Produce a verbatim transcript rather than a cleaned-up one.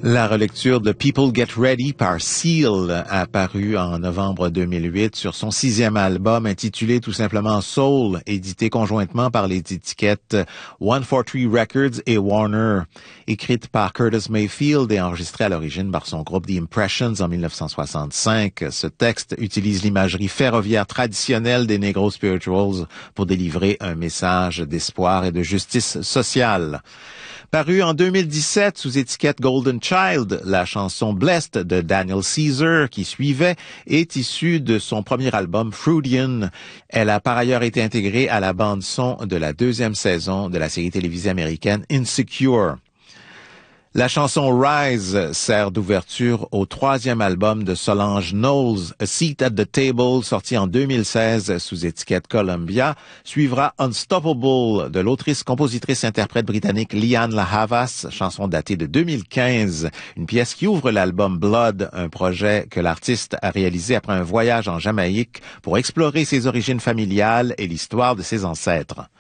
La relecture de People Get Ready par Seal, apparue en novembre deux mille huit sur son sixième album intitulé tout simplement Soul, édité conjointement par les étiquettes one forty-three Records et Warner. Écrite par Curtis Mayfield et enregistrée à l'origine par son groupe The Impressions en mille neuf cent soixante-cinq, ce texte utilise l'imagerie ferroviaire traditionnelle des Negro Spirituals pour délivrer un message d'espoir et de justice sociale. Paru en deux mille dix-sept sous étiquette Golden Child, la chanson Blessed de Daniel Caesar, qui suivait, est issue de son premier album Freudian. Elle a par ailleurs été intégrée à la bande-son de la deuxième saison de la série télévisée américaine Insecure. La chanson Rise sert d'ouverture au troisième album de Solange Knowles, A Seat at the Table, sorti en deux mille seize sous étiquette Columbia, suivra Unstoppable de l'autrice-compositrice-interprète britannique Lianne La Havas, chanson datée de deux mille quinze, une pièce qui ouvre l'album Blood, un projet que l'artiste a réalisé après un voyage en Jamaïque pour explorer ses origines familiales et l'histoire de ses ancêtres.